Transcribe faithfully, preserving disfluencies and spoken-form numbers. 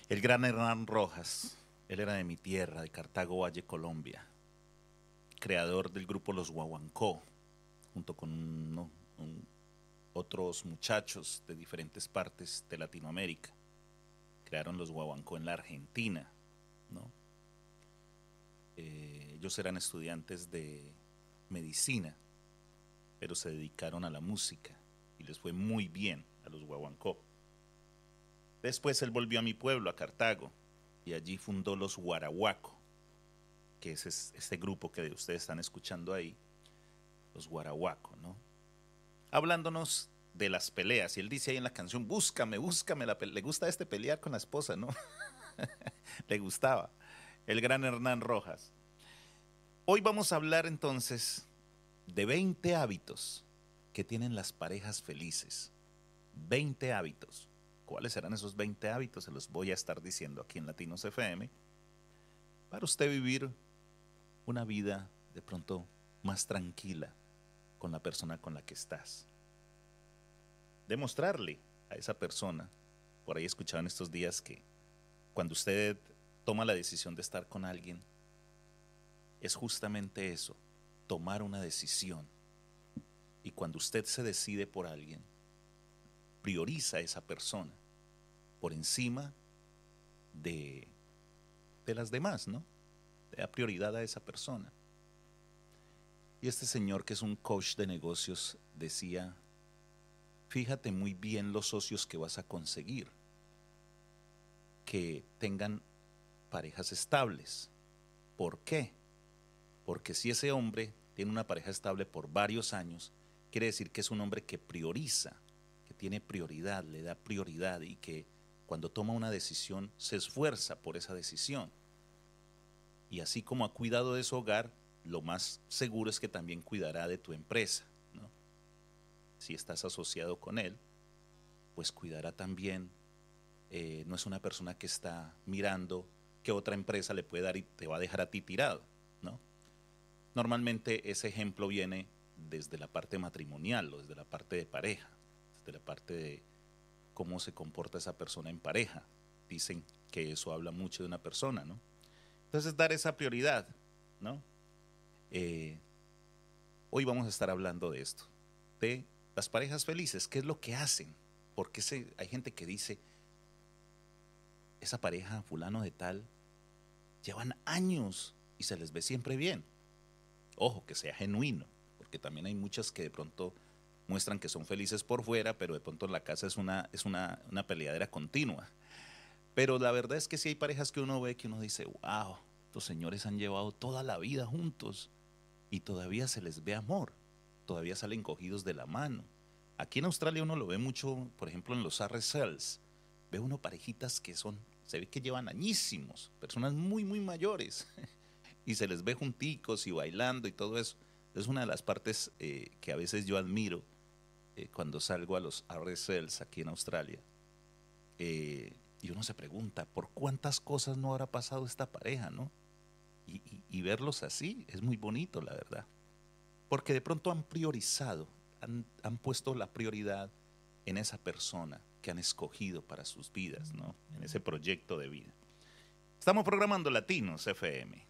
El gran Hernán Rojas, él era de mi tierra, de Cartago Valle, Colombia, creador del grupo Los Guaguancó, junto con un- un- otros muchachos de diferentes partes de Latinoamérica. Crearon Los Guaguancó en la Argentina, ¿no? Eh, ellos eran estudiantes de medicina, pero se dedicaron a la música y les fue muy bien a los Guaguancó. Después él volvió a mi pueblo, a Cartago, y allí fundó los Guarahuaco, que es este grupo que ustedes están escuchando ahí, los Guarahuaco, ¿no? Hablándonos de las peleas. Y él dice ahí en la canción, búscame, búscame. La le gusta a este pelear con la esposa, ¿no? Le gustaba. El gran Hernán Rojas. Hoy vamos a hablar entonces de veinte hábitos que tienen las parejas felices. veinte hábitos. ¿Cuáles serán esos veinte hábitos? Se los voy a estar diciendo aquí en Latinos F M. Para usted vivir una vida de pronto más tranquila con la persona con la que estás. Demostrarle a esa persona, por ahí escuchaban estos días que cuando usted toma la decisión de estar con alguien, es justamente eso, tomar una decisión. Y cuando usted se decide por alguien, prioriza a esa persona por encima de, de las demás, ¿no? Le da prioridad a esa persona. Y este señor, que es un coach de negocios, decía, fíjate muy bien los socios que vas a conseguir, que tengan parejas estables. ¿Por qué? Porque si ese hombre tiene una pareja estable por varios años, quiere decir que es un hombre que prioriza, que tiene prioridad, le da prioridad y que cuando toma una decisión se esfuerza por esa decisión. Y así como ha cuidado de su hogar, lo más seguro es que también cuidará de tu empresa, ¿no? Si estás asociado con él, pues cuidará también. Eh, no es una persona que está mirando qué otra empresa le puede dar y te va a dejar a ti tirado, ¿no? Normalmente ese ejemplo viene desde la parte matrimonial o desde la parte de pareja, desde la parte de cómo se comporta esa persona en pareja. Dicen que eso habla mucho de una persona, ¿no? Entonces dar esa prioridad, ¿no? Eh, hoy vamos a estar hablando de esto, de las parejas felices, qué es lo que hacen, porque se, hay gente que dice, esa pareja fulano de tal, llevan años y se les ve siempre bien. Ojo, que sea genuino, porque también hay muchas que de pronto muestran que son felices por fuera, pero de pronto en la casa es una, es una, una peleadera continua. Pero la verdad es que sí hay parejas que uno ve que uno dice, wow, estos señores han llevado toda la vida juntos y todavía se les ve amor, todavía salen cogidos de la mano. Aquí en Australia uno lo ve mucho, por ejemplo, en los R S Ls. Ve uno parejitas que son, se ve que llevan añísimos, personas muy, muy mayores, y se les ve junticos y bailando y todo eso. Es una de las partes eh, que a veces yo admiro eh, cuando salgo a los R S Ls aquí en Australia. Eh, y uno se pregunta, ¿por cuántas cosas no habrá pasado esta pareja, no? Y, y, y verlos así es muy bonito, la verdad. Porque de pronto han priorizado, han, han puesto la prioridad en esa persona que han escogido para sus vidas, ¿no? En ese proyecto de vida. Estamos programando Latinos F M.